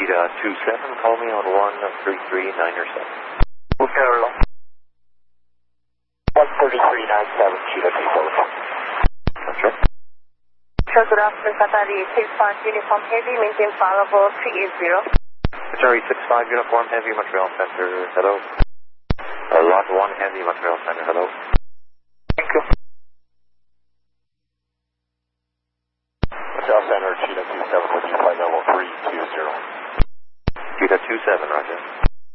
Cheetah 27, call me on 13397. Okay, hello. 13397, Cheetah 27. That's right. Sir, good afternoon, Qatari 65 Uniform Heavy, maintain followable 380. Qatari 65 Uniform Heavy, Montreal Center, hello. Lot 1 Heavy, Montreal Center, hello. Thank you. Montreal Center, Cheetah 27 with you, flight level 320. Cheetah 27, roger.